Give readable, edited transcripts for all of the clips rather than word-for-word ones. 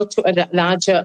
to a larger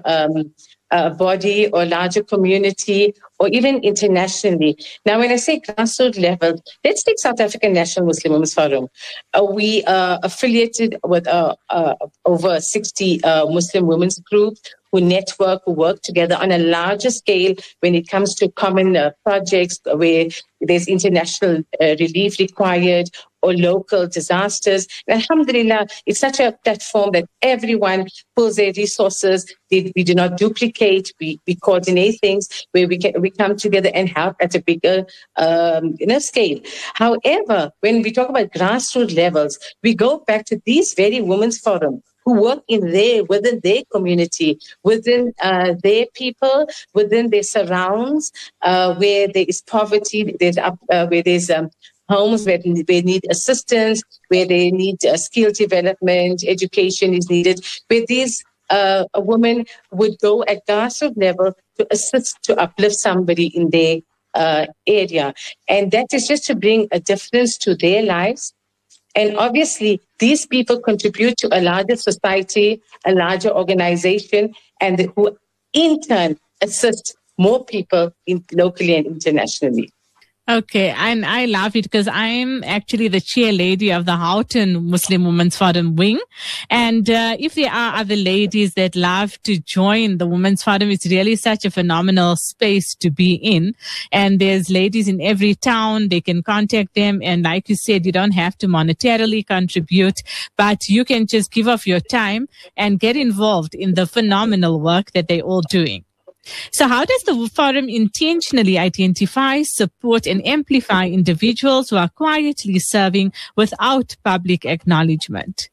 body or larger community or even internationally. Now, when I say grassroots level, let's take South African National Muslim Women's Forum. We are affiliated with over 60 Muslim women's groups who network, who work together on a larger scale when it comes to common projects where there's international relief required or local disasters. And alhamdulillah, it's such a platform that everyone pulls their resources. We do not duplicate. We coordinate things where we come together and help at a bigger scale. However, when we talk about grassroots levels, we go back to these very women's forums who work within their community, within their people, within their surrounds, where there is poverty, where there's homes where they need assistance, where they need skill development, education is needed, where these a woman would go at grassroots level to assist, to uplift somebody in their area. And that is just to bring a difference to their lives. And obviously, these people contribute to a larger society, a larger organization, and who in turn assist more people locally and internationally. Okay, and I love it because I'm actually the chair lady of the Houghton Muslim Women's Forum wing. And if there are other ladies that love to join the Women's Forum, it's really such a phenomenal space to be in. And there's ladies in every town. They can contact them. And like you said, you don't have to monetarily contribute, but you can just give off your time and get involved in the phenomenal work that they're all doing. So how does the forum intentionally identify, support, and amplify individuals who are quietly serving without public acknowledgement?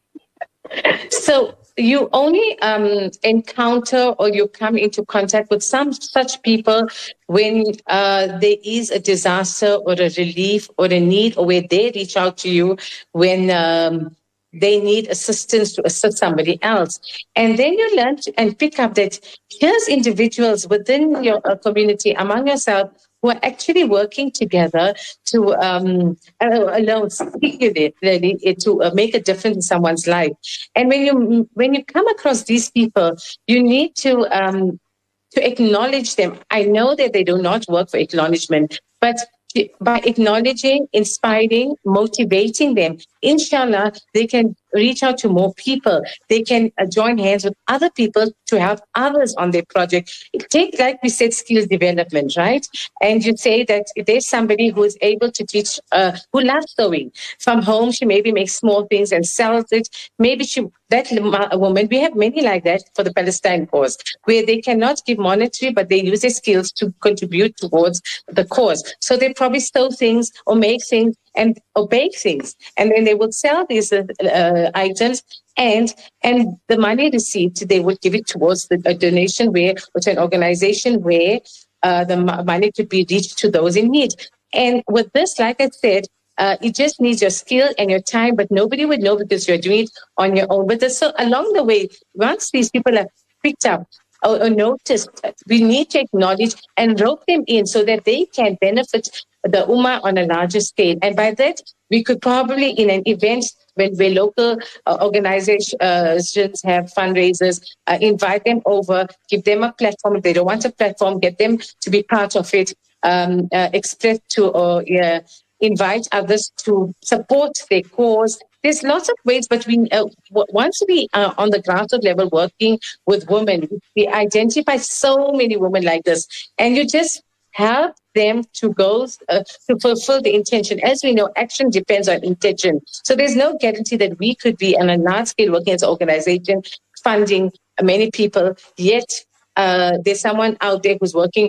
So you only encounter or you come into contact with some such people when there is a disaster or a relief or a need, or where they reach out to you when they need assistance to assist somebody else. And then you learn and pick up that here's individuals within your community, among yourself, who are actually working together to alone, really, to make a difference in someone's life. And when you come across these people, you need to acknowledge them. I know that they do not work for acknowledgement, but by acknowledging, inspiring, motivating them, inshallah, they can reach out to more people. They can join hands with other people to help others on their project. Take, like we said, skills development, right? And you say that if there's somebody who is able to teach, who loves sewing. From home, she maybe makes small things and sells it. Maybe that woman, we have many like that for the Palestine cause, where they cannot give monetary, but they use their skills to contribute towards the cause. So they probably sew things or make things or bake things, and then they would sell these items, and the money received, they would give it towards a donation or to an organization where the money could be reached to those in need. And with this, like I said, it just needs your skill and your time, but nobody would know because you're doing it on your own. But so along the way, once these people are picked up or noticed, we need to acknowledge and rope them in so that they can benefit the Ummah on a larger scale. And by that, we could probably, in an event where local organizations have fundraisers, invite them over, give them a platform. If they don't want a platform, get them to be part of it, express to invite others to support their cause. There's lots of ways, but once we are on the grassroots level working with women, we identify so many women like this, and you just help them to go to fulfill the intention. As we know, action depends on intention. So there's no guarantee that we could be on a large scale working as an organization, funding many people, yet there's someone out there who's working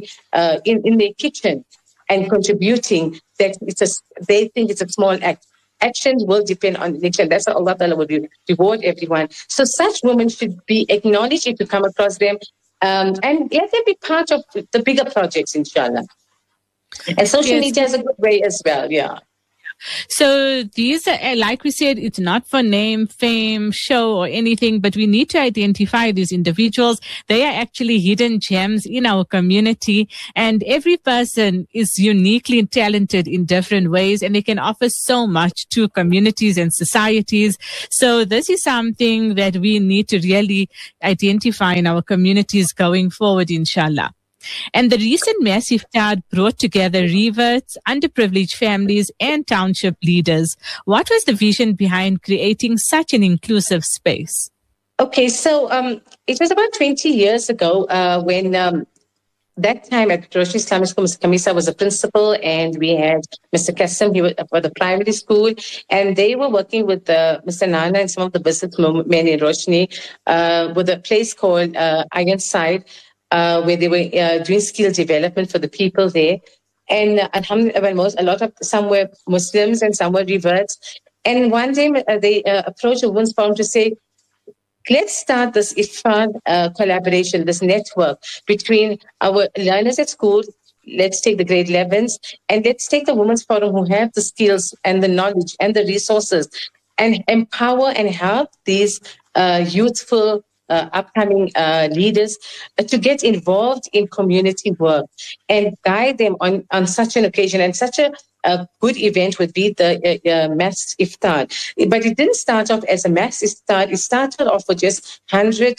in their kitchen and contributing, that they think it's a small act. Actions will depend on intention. That's how Allah Ta'ala will reward everyone. So such women should be acknowledged if you come across them, and let them be part of the bigger projects, inshallah. And social media is a good way as well, yeah. So these are, like we said, it's not for name, fame, show or anything, but we need to identify these individuals. They are actually hidden gems in our community, and every person is uniquely talented in different ways, and they can offer so much to communities and societies. So this is something that we need to really identify in our communities going forward, inshallah. And the recent Mass Iftar brought together reverts, underprivileged families, and township leaders. What was the vision behind creating such an inclusive space? Okay, so it was about 20 years ago when that time at Roshni Islamic School, Mr. Kamisa was a principal, and we had Mr. Kassim, he was for the primary school, and they were working with Mr. Nana and some of the businessmen in Roshni with a place called Ironside, where they were doing skill development for the people there. And alhamdulillah, some were Muslims and some were reverts. And one day they approached the Women's Forum to say, let's start this IFAN collaboration, this network between our learners at school. Let's take the grade 11s and let's take the Women's Forum who have the skills and the knowledge and the resources and empower and help these youthful upcoming leaders to get involved in community work and guide them on such an occasion. And such a good event would be the Mass Iftar. But it didn't start off as a Mass Iftar. It started off with just 100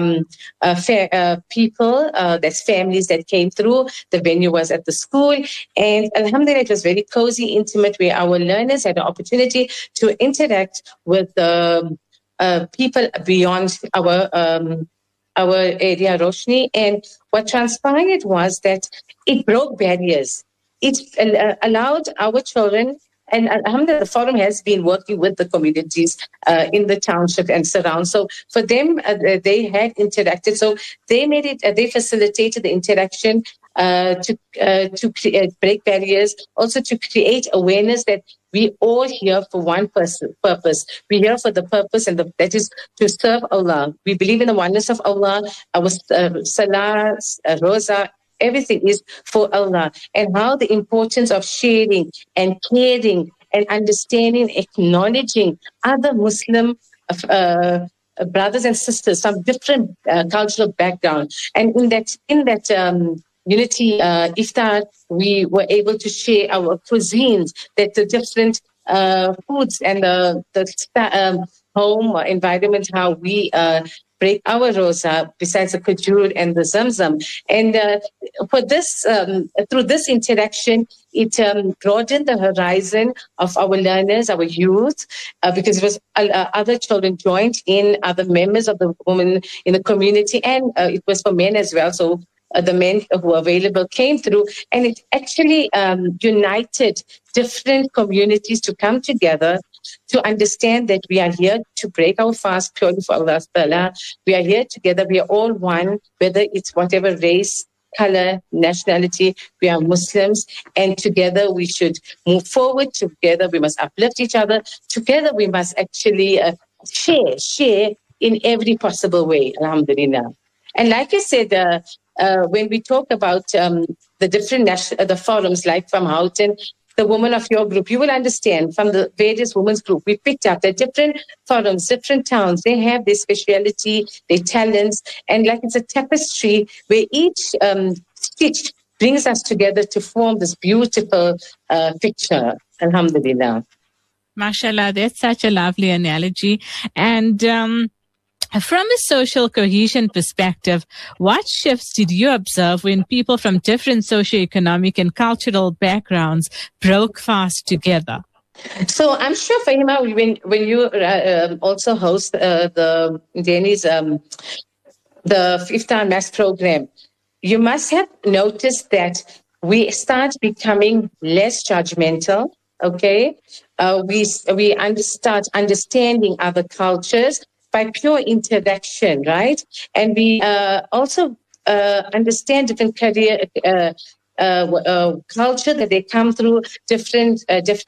people, that's families that came through. The venue was at the school. And alhamdulillah, it was very cozy, intimate, where our learners had the opportunity to interact with people beyond our area, Roshni. And what transpired was that it broke barriers. It allowed our children, and alhamdulillah, the forum has been working with the communities in the township and surround. So for them, they had interacted. So they made it. They facilitated the interaction to break barriers, also to create awareness that we all here for one purpose. We're here for the purpose, and that is to serve Allah. We believe in the oneness of Allah. Our salah, roza, everything is for Allah. And how the importance of sharing and caring and understanding, acknowledging other Muslim brothers and sisters from different cultural background. And in that Unity Iftar, we were able to share our cuisines, that the different foods and the home environment, how we break our rosa, besides the kajur and the zamzam. And for this, through this interaction, it broadened the horizon of our learners, our youth, because it was other children joined in, other members of the women in the community, and it was for men as well. So the men who were available came through, and it actually united different communities to come together to understand that we are here to break our fast purely for Allah Ta'ala. We are here together. We are all one, whether it's whatever race, color, nationality. We are Muslims, and together we should move forward. Together we must uplift each other. Together we must actually share in every possible way. Alhamdulillah. And like I said, when we talk about the different the forums, like from Houghton, the women of your group, you will understand from the various women's group, we picked up that different forums, different towns, they have their speciality, their talents, and like it's a tapestry where each stitch brings us together to form this beautiful picture. Alhamdulillah. MashaAllah, that's such a lovely analogy. And from a social cohesion perspective, what shifts did you observe when people from different socioeconomic and cultural backgrounds broke fast together? So I'm sure, Fahima, when you also host the Dani's the Iftar Mass program, you must have noticed that we start becoming less judgmental. Okay, we start understanding other cultures by pure interaction, right? And we also understand different career culture that they come through, different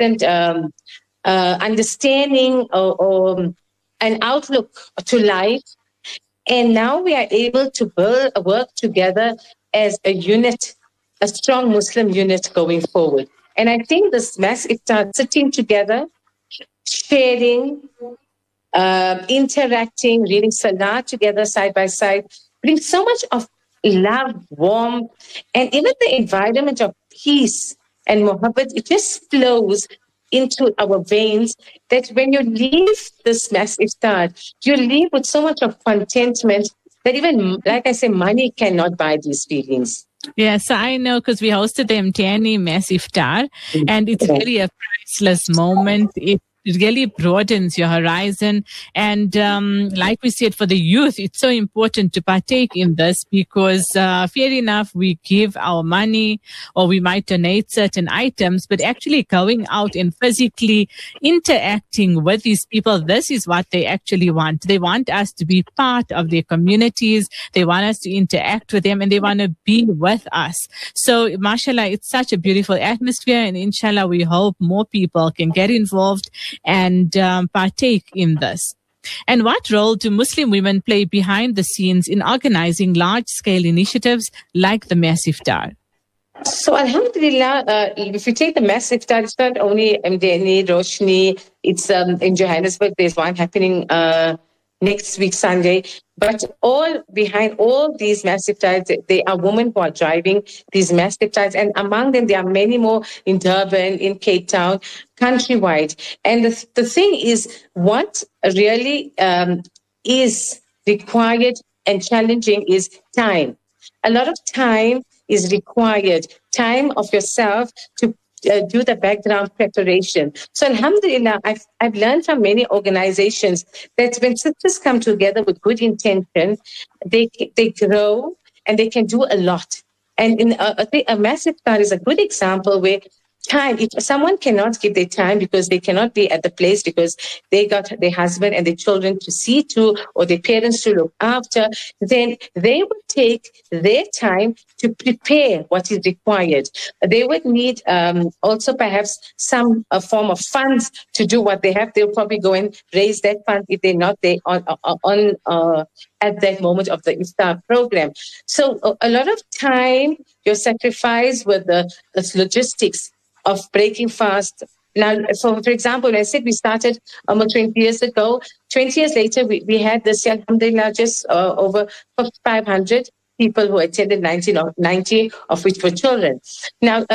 understanding or an outlook to life. And now we are able to work together as a unit, a strong Muslim unit going forward. And I think this mass iftar, sitting together, sharing, interacting, reading salah together side by side, brings so much of love, warmth, and even the environment of peace and muhabbat, it just flows into our veins, that when you leave this mass iftar, you leave with so much of contentment that even, like I say, money cannot buy these feelings. Yes, I know, because we hosted the Mtiani Mass Iftar, and it's really a priceless moment. It really broadens your horizon. And like we said, for the youth, it's so important to partake in this because, fair enough, we give our money or we might donate certain items, but actually going out and physically interacting with these people, this is what they actually want. They want us to be part of their communities. They want us to interact with them, and they want to be with us. So, mashallah, it's such a beautiful atmosphere, and inshallah, we hope more people can get involved and partake in this. And what role do Muslim women play behind the scenes in organizing large-scale initiatives like the Mass Iftar? So, alhamdulillah, if you take the Mass Iftar, it's not only Mdeni, Roshni, it's in Johannesburg, there's one happening next week, Sunday. But all behind all these mass iftars, they are women who are driving these mass iftars. And among them, there are many more in Durban, in Cape Town, countrywide. And the thing is, what really is required and challenging is time. A lot of time is required, time of yourself to do the background preparation. So alhamdulillah, I've learned from many organizations that when sisters come together with good intention, they grow and they can do a lot. And in a mass iftar is a good example where time, if someone cannot give their time because they cannot be at the place because they got their husband and their children to see to or their parents to look after, then they would take their time to prepare what is required. They would need also perhaps some form of funds to do what they have. They'll probably go and raise that fund if they're not there on at that moment of the iftar program. So a lot of time you're sacrificed with the logistics of breaking fast. Now, for example, when I said we started almost 20 years ago, 20 years later, we had this year, alhamdulillah, just over 500 people who attended, 90 of which were children. Now,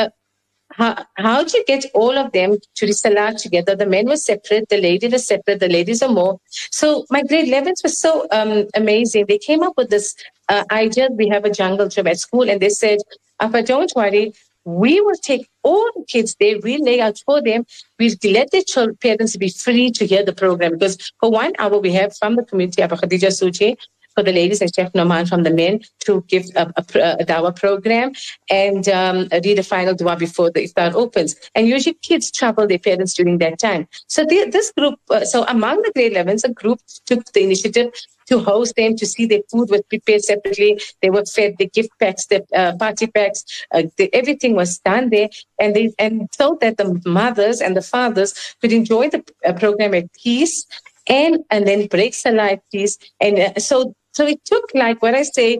how do you get all of them to the salah together? The men were separate, the ladies were separate, the ladies are more. So my grade 11s were so amazing. They came up with this idea. We have a jungle gym at school, and they said, Appa, don't worry, we will take all the kids there, we'll lay out for them, we'll let their parents be free to hear the program. Because for 1 hour, we have from the community, Abba Khadija Suchi, for the ladies, and Chef Noman from the men to give a dawah program and read a final dua before the iftar opens. And usually kids trouble their parents during that time. So this group, so among the grade 11s, a group took the initiative to host them, to see their food was prepared separately. They were fed the gift packs, the party packs, everything was done there. And so that the mothers and the fathers could enjoy the program at peace and then break salah at peace. And so it took, like what I say,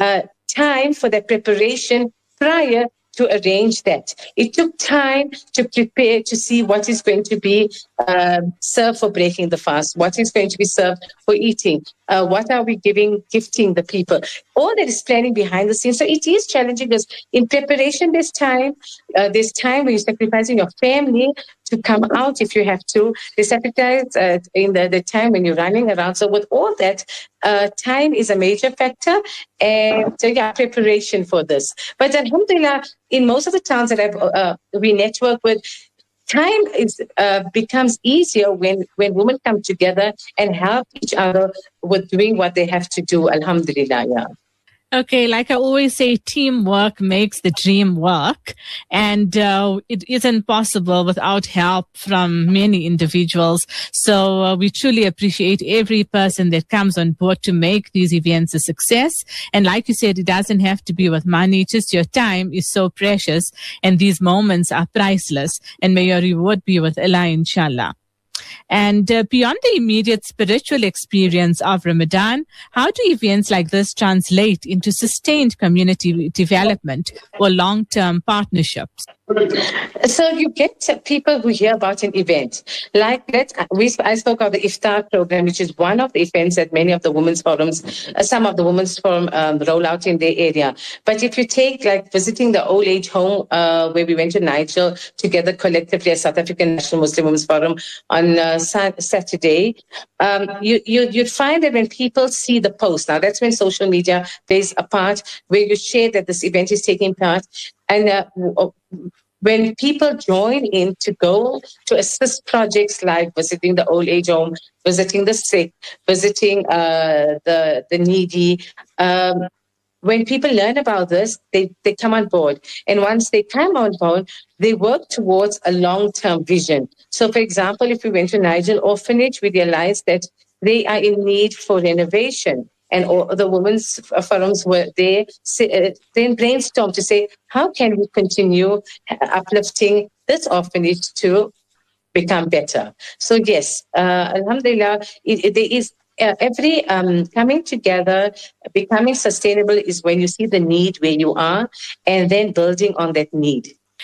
time for the preparation prior to arrange that. It took time to prepare to see what is going to be served for breaking the fast, what is going to be served for eating, what are we gifting the people. All that is planning behind the scenes. So it is challenging because in preparation there's time when you're sacrificing your family to come out if you have to. They sacrifice in the time when you're running around. So with all that, time is a major factor, and preparation for this. But alhamdulillah, in most of the towns that we network with, time becomes easier when women come together and help each other with doing what they have to do. Alhamdulillah, yeah. Okay, like I always say, teamwork makes the dream work, and it isn't possible without help from many individuals. So we truly appreciate every person that comes on board to make these events a success. And like you said, it doesn't have to be with money, just your time is so precious, and these moments are priceless. And may your reward be with Allah, inshallah. And beyond the immediate spiritual experience of Ramadan, how do events like this translate into sustained community development or long-term partnerships? So you get people who hear about an event. Like I spoke of the Iftar program, which is one of the events that many of the women's forums, some of the women's forum roll out in their area. But if you take like visiting the old age home, where we went to Nigel together collectively as South African National Muslim Women's Forum on Saturday, you'd find that when people see the post, now that's when social media plays a part, where you share that this event is taking part. And when people join in to go to assist projects like visiting the old age home, visiting the sick, visiting the needy, when people learn about this, they come on board. And once they come on board, they work towards a long-term vision. So, for example, if we went to Nigel Orphanage, we realized that they are in need for renovation. And all the women's forums were there, then brainstorm to say, how can we continue uplifting this orphanage to become better? So yes, Alhamdulillah, there is every coming together, becoming sustainable is when you see the need where you are and then building on that need.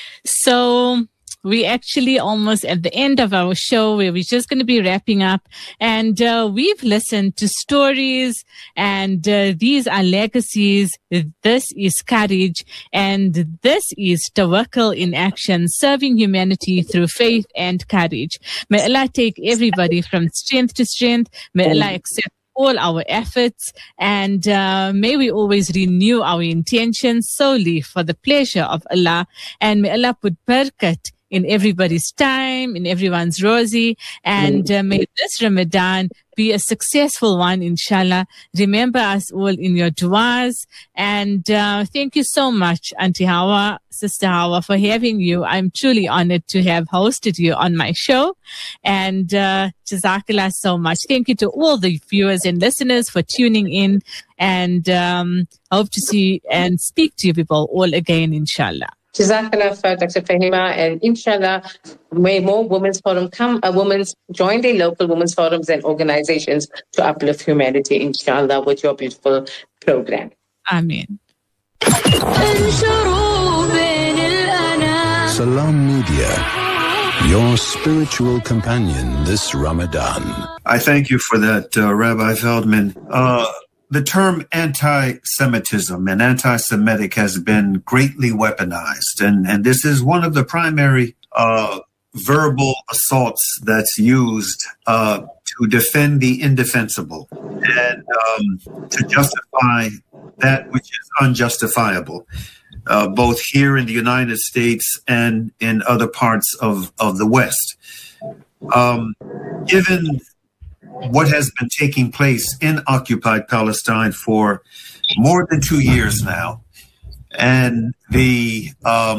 So we actually almost at the end of our show where we're just going to be wrapping up, and we've listened to stories, and these are legacies. This is courage, and this is tawakkul in action, serving humanity through faith and courage. May Allah take everybody from strength to strength. May Allah accept all our efforts, and may we always renew our intentions solely for the pleasure of Allah, and may Allah put barakat in everybody's time, in everyone's rosy, and may this Ramadan be a successful one, inshallah. Remember us all in your du'as, and thank you so much, Auntie Hawa, Sister Hawa, for having you. I'm truly honored to have hosted you on my show, and Jazakallah so much. Thank you to all the viewers and listeners for tuning in, and hope to see and speak to you people all again, inshallah. Jazakallah for Dr. Fahima, and inshallah, may more women's forum come, join the local women's forums and organizations to uplift humanity, inshallah, with your beautiful program. Amen. Salam Media, your spiritual companion this Ramadan. I thank you for that, Rabbi Feldman. The term anti-Semitism and anti-Semitic has been greatly weaponized, and this is one of the primary verbal assaults that's used to defend the indefensible and to justify that which is unjustifiable, both here in the United States and in other parts of the West. Given what has been taking place in occupied Palestine for more than 2 years now, and the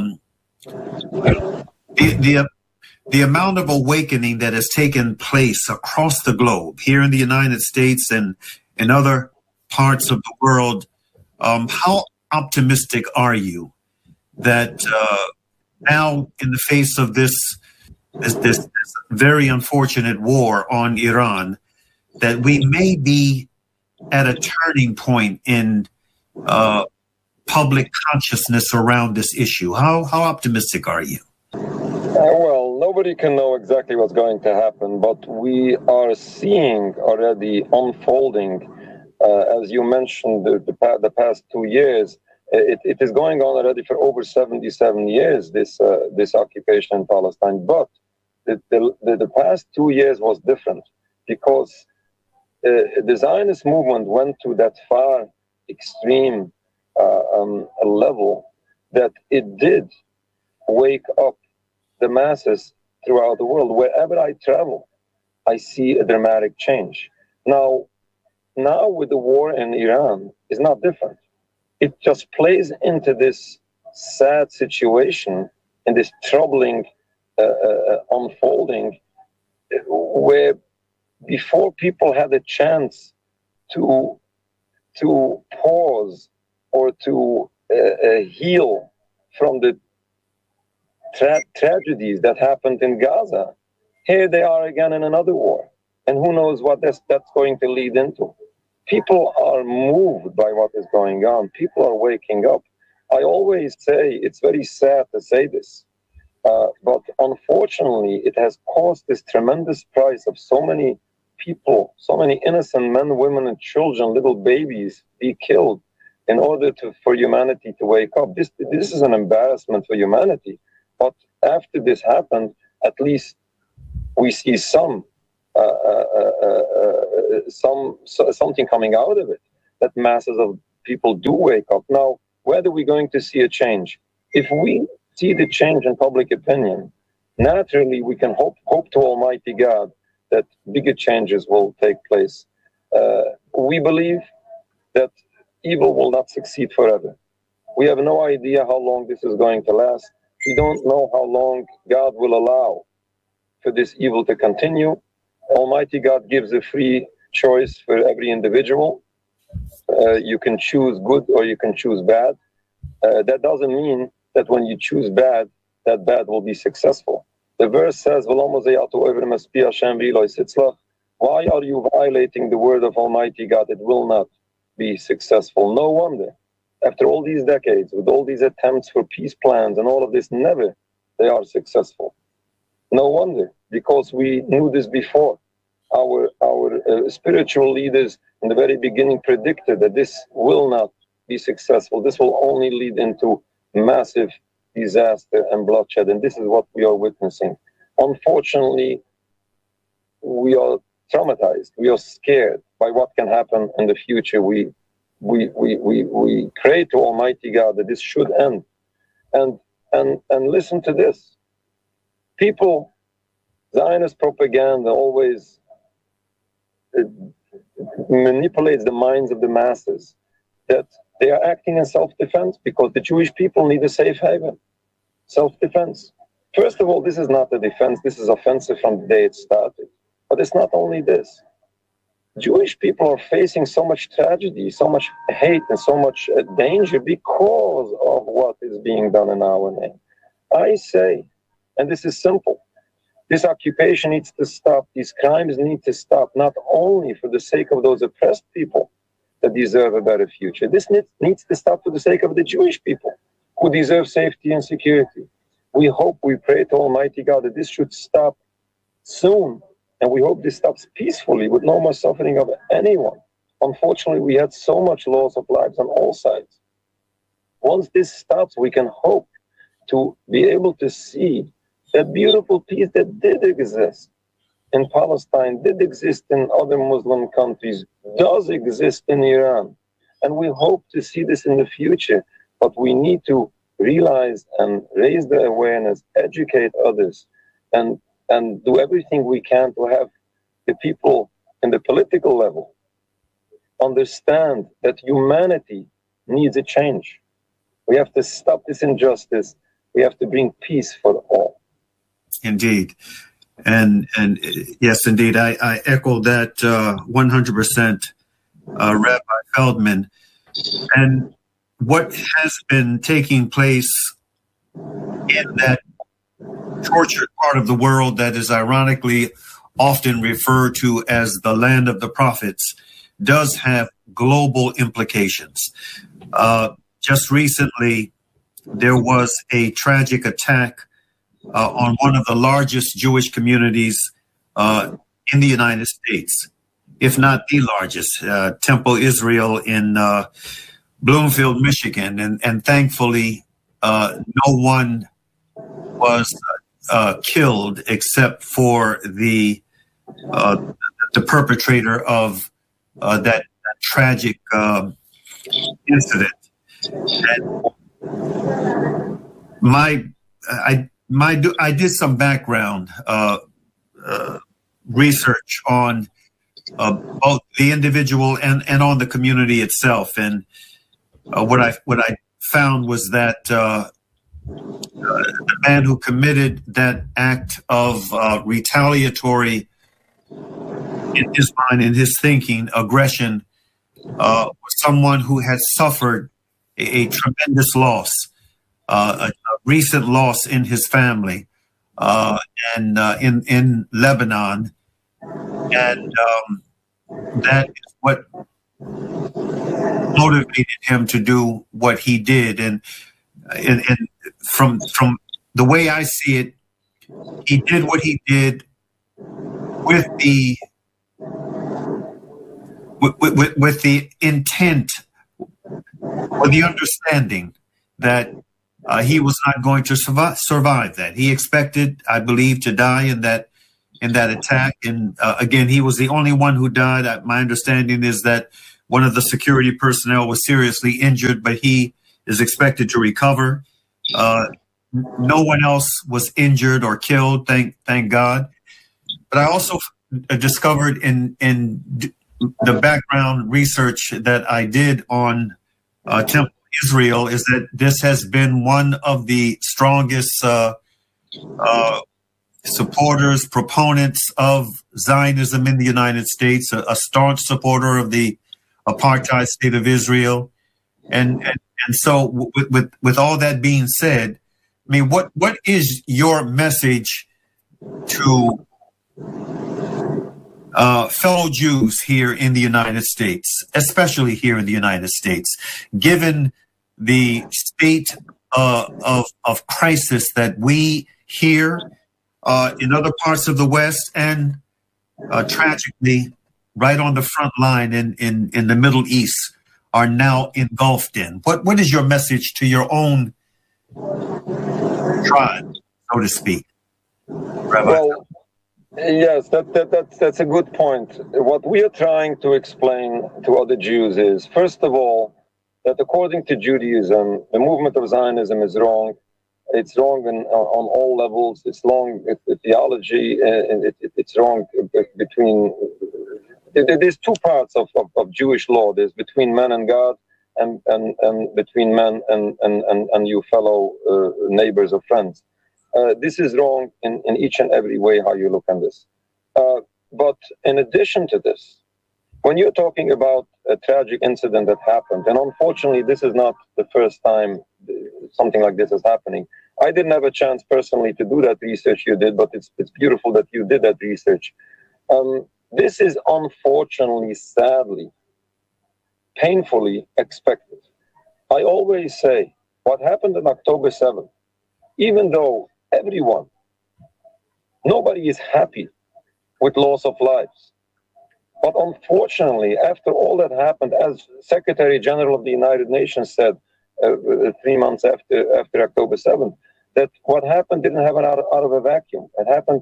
amount of awakening that has taken place across the globe, here in the United States and in other parts of the world, how optimistic are you that now, in the face of this very unfortunate war on Iran, that we may be at a turning point in public consciousness around this issue? How optimistic are you? Well, nobody can know exactly what's going to happen, but we are seeing already unfolding, as you mentioned, the past 2 years. It is going on already for over 77 years, this occupation in Palestine. But the past 2 years was different because the Zionist movement went to that far extreme level that it did wake up the masses throughout the world. Wherever I travel, I see a dramatic change. Now with the war in Iran, it's not different. It just plays into this sad situation and this troubling unfolding where before people had a chance to pause or to heal from the tragedies that happened in Gaza, here they are again in another war. And who knows what that's going to lead into. People are moved by what is going on. People are waking up. I always say, it's very sad to say this, But unfortunately, it has caused this tremendous price of so many people, so many innocent men, women, and children, little babies, be killed in order for humanity to wake up. This is an embarrassment for humanity. But after this happened, at least we see something coming out of it, that masses of people do wake up. Now, where are we going to see a change? If we see the change in public opinion, naturally we can hope to Almighty God that bigger changes will take place. We believe that evil will not succeed forever. We have no idea how long this is going to last. We don't know how long God will allow for this evil to continue. Almighty God gives a free choice for every individual. You can choose good or you can choose bad. That doesn't mean that when you choose bad, that bad will be successful. The verse says, why are you violating the word of Almighty God? It will not be successful. No wonder. After all these decades, with all these attempts for peace plans and all of this, never they are successful. No wonder, because we knew this before. Our spiritual leaders in the very beginning predicted that this will not be successful. This will only lead into massive disaster and bloodshed, and this is what we are witnessing. Unfortunately, we are traumatized. We are scared by what can happen in the future. We pray to Almighty God that this should end. And listen to this. People, Zionist propaganda always manipulates the minds of the masses, that they are acting in self-defense because the Jewish people need a safe haven. Self-defense. First of all, this is not a defense. This is offensive from the day it started. But it's not only this. Jewish people are facing so much tragedy, so much hate, and so much danger because of what is being done in our name. I say, and this is simple, this occupation needs to stop. These crimes need to stop, not only for the sake of those oppressed people that deserve a better future. This needs to stop for the sake of the Jewish people who deserve safety and security. We hope, we pray to Almighty God that this should stop soon, and we hope this stops peacefully with no more suffering of anyone. Unfortunately, we had so much loss of lives on all sides. Once this stops, we can hope to be able to see that beautiful peace that did exist in Palestine, did exist in other Muslim countries, does exist in Iran. And we hope to see this in the future, but we need to realize and raise the awareness, educate others, and do everything we can to have the people in the political level understand that humanity needs a change. We have to stop this injustice. We have to bring peace for all. Indeed. And yes, indeed, I echo that 100%, Rabbi Feldman. And what has been taking place in that tortured part of the world that is ironically often referred to as the land of the prophets does have global implications. Just recently, there was a tragic attack on one of the largest Jewish communities in the United States, if not the largest, Temple Israel in Bloomfield, Michigan. And thankfully, no one was killed except for the perpetrator of that tragic incident. And I did some background research on both the individual and on the community itself, and what I found was that the man who committed that act of retaliatory, in his mind, in his thinking, aggression, was someone who had suffered a tremendous loss. A recent loss in his family, and in Lebanon, and that is what motivated him to do what he did. And from the way I see it, he did what he did with the intent or the understanding that he was not going to survive that. He expected, I believe, to die in that attack. And again, he was the only one who died. My understanding is that one of the security personnel was seriously injured, but he is expected to recover. No one else was injured or killed, thank God. But I also discovered in the background research that I did on Temple Israel is that this has been one of the strongest supporters, proponents of Zionism in the United States, a staunch supporter of the apartheid state of Israel. And so with all that being said, I mean, what is your message to fellow Jews here in the United States, especially here in the United States, given the state of crisis that we hear in other parts of the West and tragically right on the front line in the Middle East are now engulfed in? What is your message to your own tribe, so to speak, Rabbi? Well, yes, that's a good point. What we are trying to explain to other Jews is, first of all, that according to Judaism, the movement of Zionism is wrong. It's wrong on all levels. It's wrong in theology, and it's wrong between. There's two parts of Jewish law. There's between man and God, and between man and you fellow neighbors or friends. This is wrong in each and every way how you look at this. But in addition to this, when you're talking about a tragic incident that happened, and unfortunately this is not the first time something like this is happening. I didn't have a chance personally to do that research you did, but it's beautiful that you did that research. This is unfortunately, sadly, painfully expected. I always say what happened on October 7th, even though nobody is happy with loss of lives. But unfortunately, after all that happened, as Secretary General of the United Nations said 3 months after October 7th, that what happened didn't happen out of a vacuum. It happened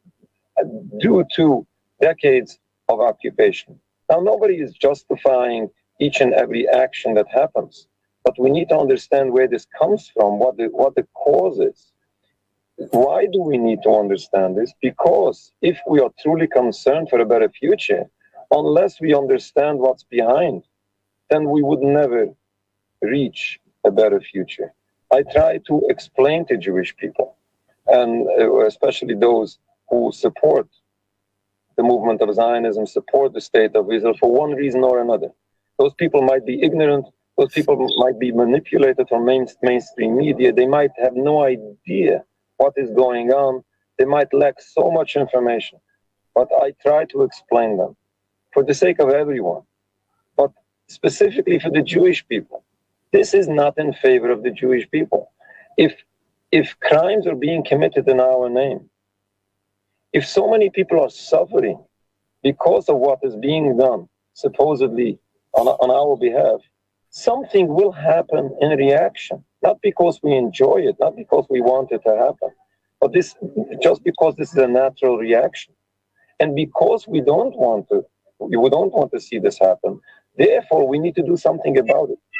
due to decades of occupation. Now, nobody is justifying each and every action that happens, but we need to understand where this comes from, what the cause is. Why do we need to understand this? Because if we are truly concerned for a better future, unless we understand what's behind, then we would never reach a better future. I try to explain to Jewish people, and especially those who support the movement of Zionism, support the state of Israel for one reason or another. Those people might be ignorant, those people might be manipulated from mainstream media, they might have no idea what is going on, they might lack so much information. But I try to explain them for the sake of everyone, but specifically for the Jewish people. This is not in favor of the Jewish people. If crimes are being committed in our name, if so many people are suffering because of what is being done, supposedly on our behalf, something will happen in reaction, not because we enjoy it, not because we want it to happen, but just because this is a natural reaction. And because we don't want to see this happen, therefore we need to do something about it.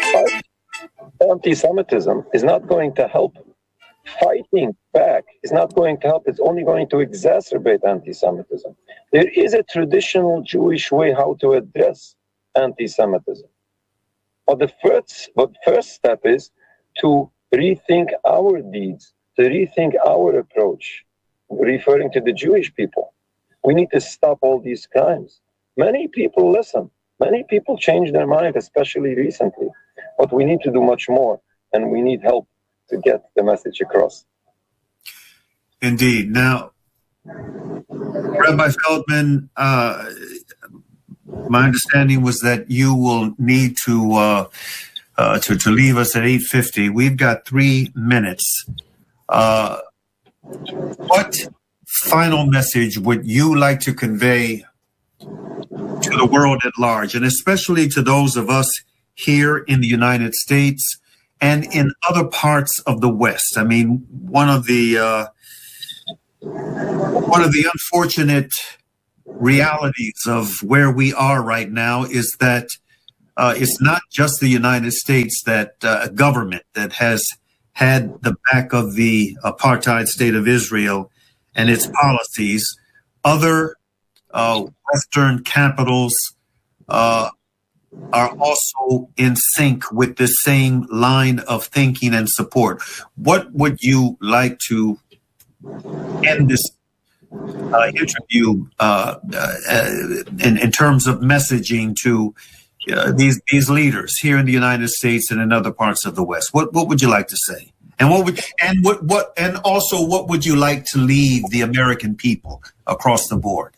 Anti-Semitism is not going to help. Fighting back is not going to help. It's only going to exacerbate anti-Semitism. There is a traditional Jewish way how to address anti-Semitism. But the first step is to rethink our deeds, to rethink our approach, referring to the Jewish people. We need to stop all these crimes. Many people listen. Many people change their mind, especially recently. But we need to do much more, and we need help to get the message across. Indeed. Now, Rabbi Feldman, my understanding was that you will need to leave us at 8:50. We've got 3 minutes. What final message would you like to convey to the world at large, and especially to those of us here in the United States and in other parts of the West? I mean, one of the unfortunate realities of where we are right now is that it's not just the United States that government that has had the back of the apartheid state of Israel and its policies. Other Western capitals are also in sync with the same line of thinking and support. What would you like to end this interview in terms of messaging to these leaders here in the United States and in other parts of the West? What would you like to say? And what would you like to leave the American people across the board?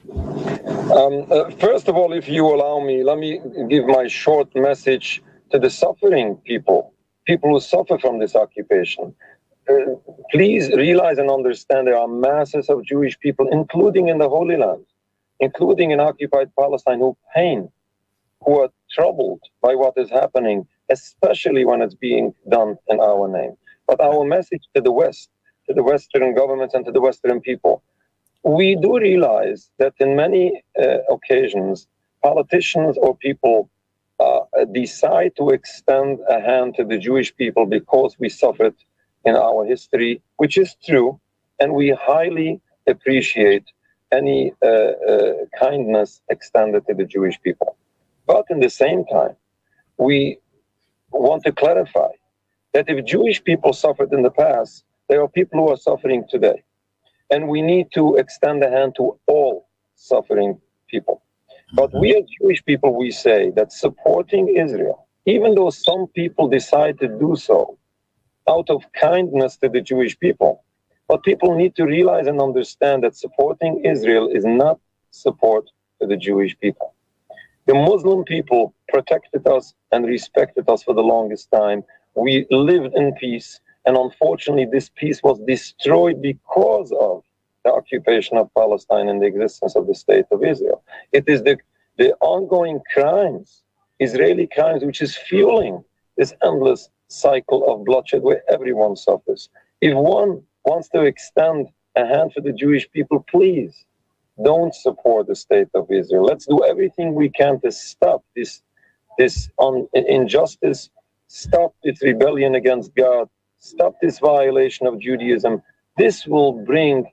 First of all, if you allow me, let me give my short message to the suffering people who suffer from this occupation. Please realize and understand there are masses of Jewish people, including in the Holy Land, including in occupied Palestine, who are troubled by what is happening, especially when it's being done in our name. But our message to the West, to the Western governments and to the Western people, we do realize that in many occasions, politicians or people decide to extend a hand to the Jewish people because we suffered in our history, which is true, and we highly appreciate any kindness extended to the Jewish people. But in the same time, we want to clarify that if Jewish people suffered in the past, there are people who are suffering today. And we need to extend a hand to all suffering people. But we as Jewish people, we say that supporting Israel, even though some people decide to do so out of kindness to the Jewish people, but people need to realize and understand that supporting Israel is not support to the Jewish people. The Muslim people protected us and respected us for the longest time. We lived in peace, and unfortunately this peace was destroyed because of the occupation of Palestine and the existence of the state of Israel. It is the ongoing crimes, Israeli crimes, which is fueling this endless cycle of bloodshed where everyone suffers. If one wants to extend a hand for the Jewish people, please don't support the state of Israel. Let's do everything we can to stop this injustice, stop its rebellion against God, stop this violation of Judaism. This will bring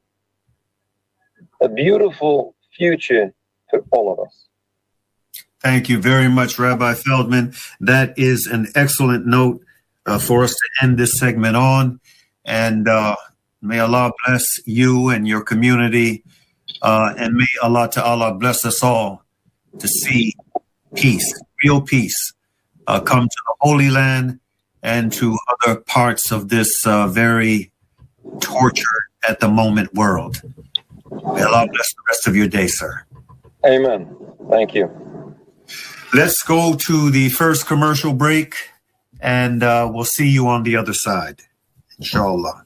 a beautiful future for all of us. Thank you very much, Rabbi Feldman. That is an excellent note for us to end this segment on. And may Allah bless you and your community. And may Allah Ta'ala bless us all to see peace, real peace, come to the Holy Land and to other parts of this very tortured at the moment world. May Allah bless the rest of your day, sir. Amen. Thank you. Let's go to the first commercial break, and we'll see you on the other side, inshallah.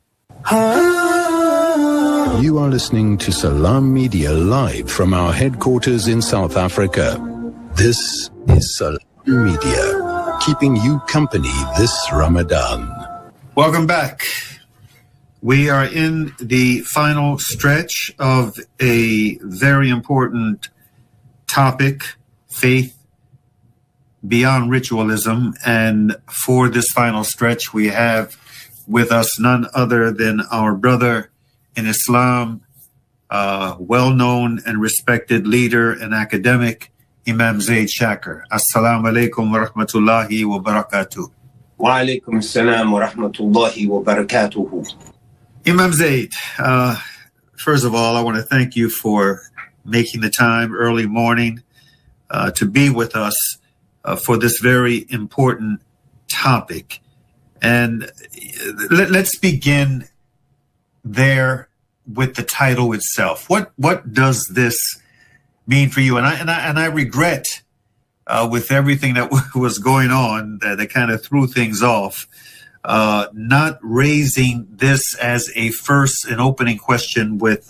You are listening to Salam Media live from our headquarters in South Africa. This is Salam Media, keeping you company this Ramadan. Welcome back. We are in the final stretch of a very important topic, faith beyond ritualism. And for this final stretch, we have with us none other than our brother in Islam, well-known and respected leader and academic, Imam Zaid Shaker. Assalamu alaikum wa rahmatullahi wa barakatuh. Wa alaikum assalam wa rahmatullahi wa barakatuhu. Imam Zaid, first of all, I want to thank you for making the time early morning to be with us for this very important topic. And let's begin there with the title itself. What does this mean for you? And I regret with everything that was going on that kind of threw things off. not raising this as an opening question with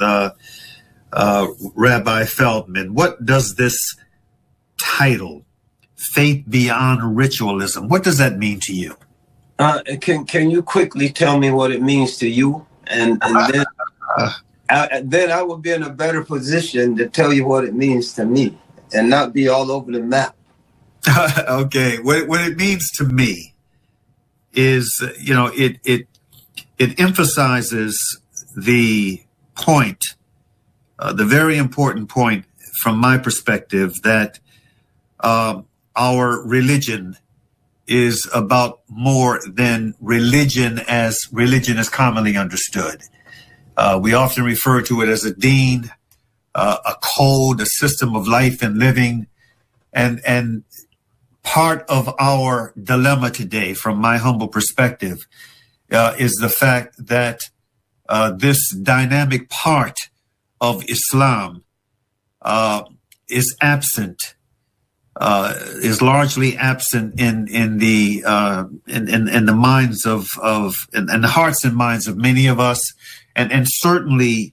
Rabbi Feldman. What does this title, Faith Beyond Ritualism, what does that mean to you? Can you quickly tell me what it means to you? And then I will be in a better position to tell you what it means to me and not be all over the map. Okay. What it means to me is, it emphasizes the point, the very important point from my perspective, that our religion is about more than religion as religion is commonly understood. We often refer to it as a deen, a code, a system of life and living. And part of our dilemma today, from my humble perspective, is the fact that this dynamic part of Islam is absent, is largely absent in the minds of the hearts and minds of many of us, and certainly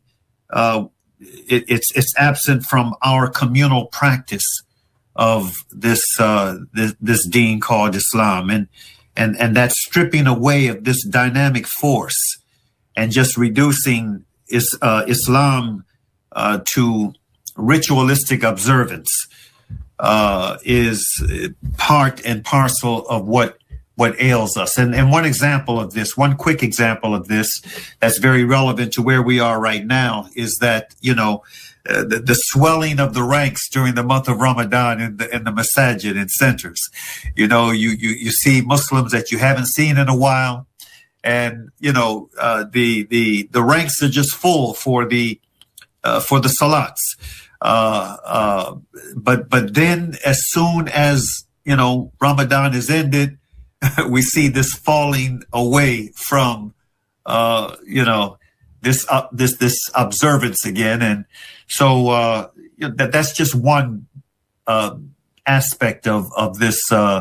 it's absent from our communal practice of this deen called Islam, and that stripping away of this dynamic force and just reducing Islam to ritualistic observance is part and parcel of what ails us. And one example of this, one quick example of this that's very relevant to where we are right now, is that, the swelling of the ranks during the month of Ramadan in the masajid and centers. You see Muslims that you haven't seen in a while, and the ranks are just full for the salats. But then, as soon as Ramadan is ended, we see this falling away from this observance again, and so that's just one aspect of this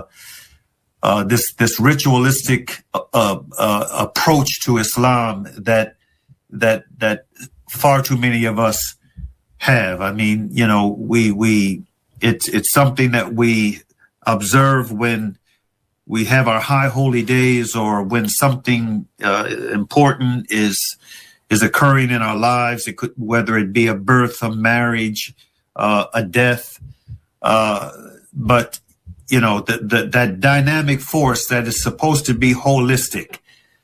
this ritualistic approach to Islam that far too many of us have. I mean, it's something that we observe when we have our high holy days, or when something important is occurring in our lives. It could, whether it be a birth, a marriage, a death, but that dynamic force that is supposed to be holistic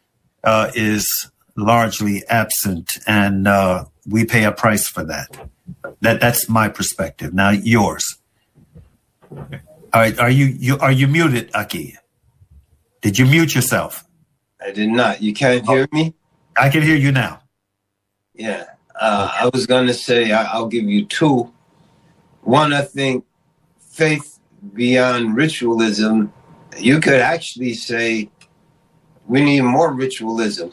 is largely absent, and we pay a price for that. That's my perspective. Now yours. All right, are you muted, Aki? Did you mute yourself? I did not. You can't hear me? I can hear you now. Yeah. I was going to say, I'll give you two. One, I think faith beyond ritualism, you could actually say we need more ritualism.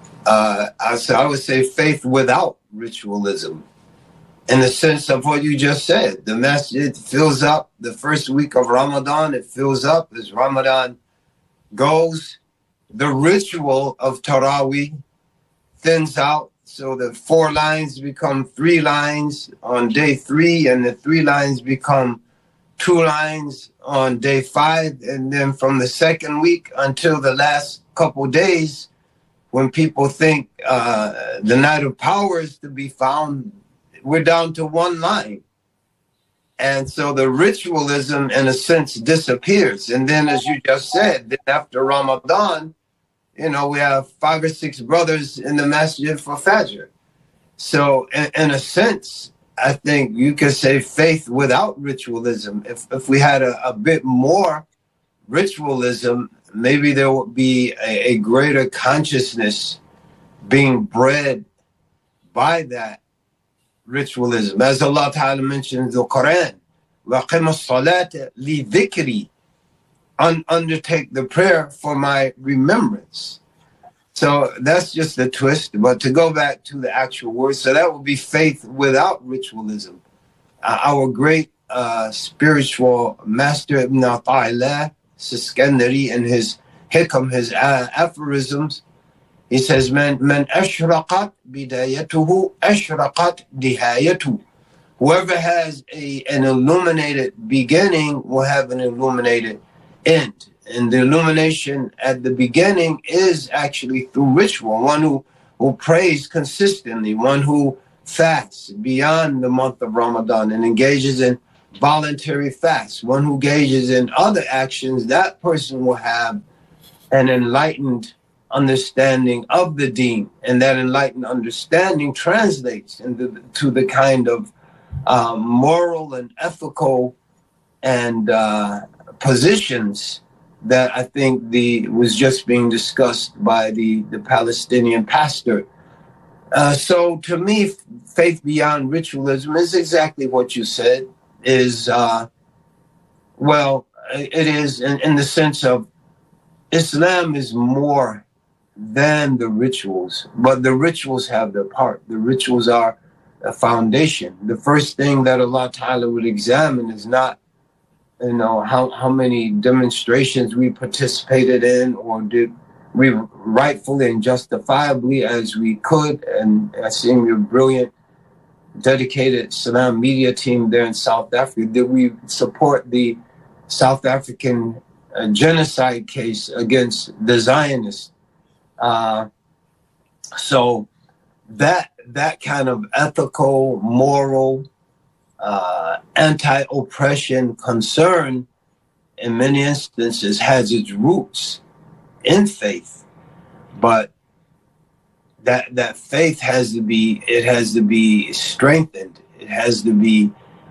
I would say faith without ritualism, in the sense of what you just said. The masjid fills up the first week of Ramadan. It fills up as Ramadan goes. The ritual of Taraweeh thins out, so the 4 lines become 3 lines on day 3, and the 3 lines become 2 lines on day 5, and then from the second week until the last couple days, when people think the night of power is to be found, we're down to 1 line. And so the ritualism, in a sense, disappears. And then, as you just said, then after Ramadan, we have 5 or 6 brothers in the masjid for Fajr. So in a sense, I think you could say faith without ritualism. If we had a bit more ritualism, maybe there would be a greater consciousness being bred by that ritualism. As Allah Ta'ala mentions in the Quran, وَقِمَ الصَّلَاةَ لِذِكْرِي, undertake the prayer for my remembrance. So that's just a twist. But to go back to the actual word, so that would be faith without ritualism. Our great spiritual master Ibn Ata'illah Siskandari, in his hikam, his aphorisms, he says, Man ashraqat bidayatuhu ashraqat nihayatuhu. Whoever has an illuminated beginning will have an illuminated end. And the illumination at the beginning is actually through ritual. One who prays consistently, one who fasts beyond the month of Ramadan and engages in voluntary fasts, one who engages in other actions, that person will have an enlightened understanding of the deen. And that enlightened understanding translates to the kind of moral and ethical and positions that I think was just being discussed by the Palestinian pastor. So to me, faith beyond ritualism is exactly what you said. It is in the sense of Islam is more than the rituals, but the rituals have their part. The rituals are a foundation. The first thing that Allah Ta'ala would examine is not, how many demonstrations we participated in, or did we rightfully and justifiably as we could. And I see your brilliant, dedicated Salam media team there in South Africa. Did we support the South African genocide case against the Zionists? So that kind of ethical, moral, anti-oppression concern in many instances has its roots in faith, but that faith has to be strengthened. It has to be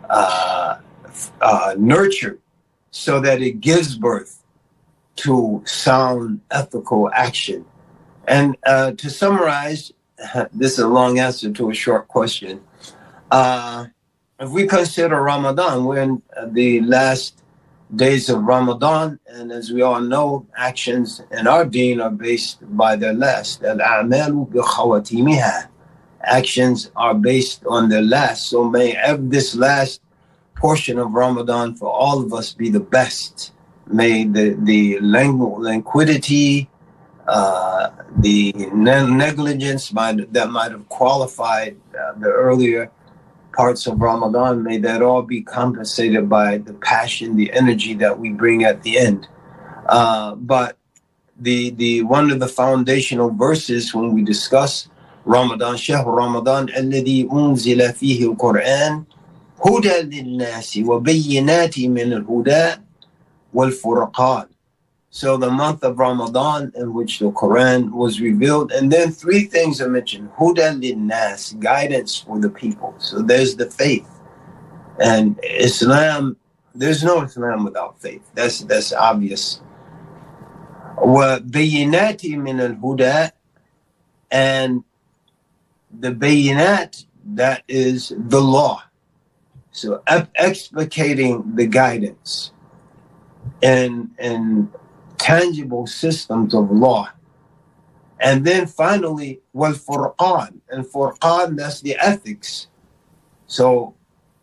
nurtured so that it gives birth to sound ethical action. And to summarize, this is a long answer to a short question. If we consider Ramadan, we're in the last days of Ramadan, and as we all know, actions in our deen are based by their last. Al-a'malu bi khawatimiha. Actions are based on their last. So may this last portion of Ramadan for all of us be the best. May the languidity, the negligence that might have qualified the earlier parts of Ramadan, may that all be compensated by the passion, the energy that we bring at the end. But the one of the foundational verses when we discuss Ramadan, Shahr Ramadan, alladhi unzila fihi al-Qur'an, huda lin-nasi wa bayyinati min al-huda wal-furqan. So the month of Ramadan in which the Quran was revealed, and then three things are mentioned. Huda lin-nas, guidance for the people. So there's the faith. And Islam, there's no Islam without faith. That's obvious. Wa bayyinati min al-huda, and the bayinat, that is the law. So explicating the guidance and tangible systems of law. And then finally, wal furqan. And furqan, that's the ethics. So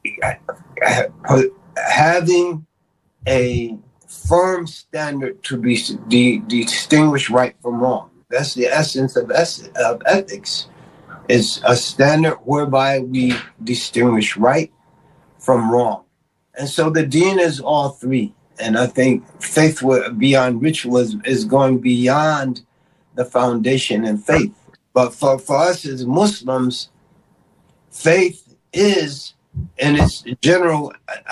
having a firm standard to be distinguish right from wrong. That's the essence of ethics. It's a standard whereby we distinguish right from wrong. And so the deen is all three. And I think faith beyond ritualism is going beyond the foundation in faith. But for us as Muslims, faith is, in its general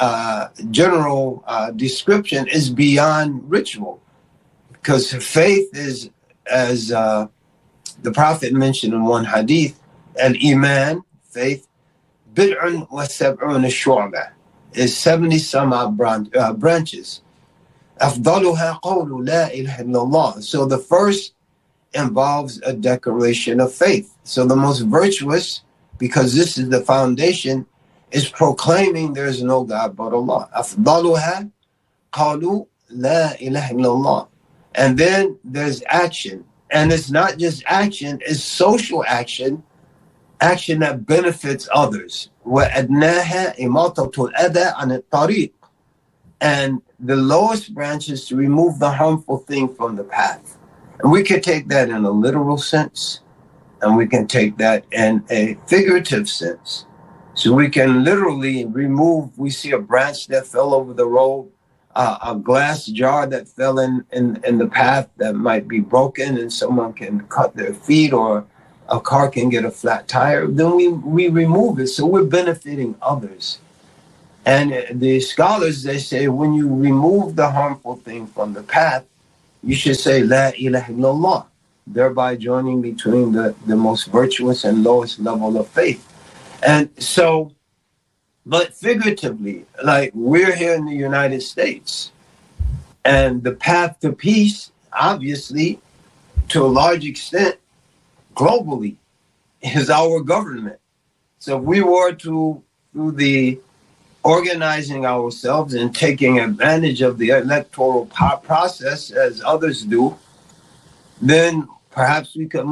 description, is beyond ritual. Because faith is, as the Prophet mentioned in one hadith, al-iman, faith, bid'un wa sab'un shu'bah, is 70 some odd branches. أفضلها قول لا إله إلا الله. So the first involves a declaration of faith. So the most virtuous, because this is the foundation, is proclaiming there is no God but Allah. أفضلها قول لا إله إلا الله. And then there's action. And it's not just action, it's social action, action that benefits others. وَأَدْنَاهَا إِمَاطَةُ الْأَذَى عَنِ الطَّرِيقِ. And the lowest branch is to remove the harmful thing from the path. And we can take that in a literal sense, and we can take that in a figurative sense. So we can literally remove, we see a branch that fell over the road, a glass jar that fell in the path that might be broken and someone can cut their feet, or a car can get a flat tire, then we remove it. So we're benefiting others. And the scholars, they say, when you remove the harmful thing from the path, you should say, La ilaha illallah, thereby joining between the most virtuous and lowest level of faith. And so, but figuratively, like we're here in the United States, and the path to peace, obviously, to a large extent, globally, is our government. So if we were to, through the organizing ourselves and taking advantage of the electoral process as others do, then perhaps we could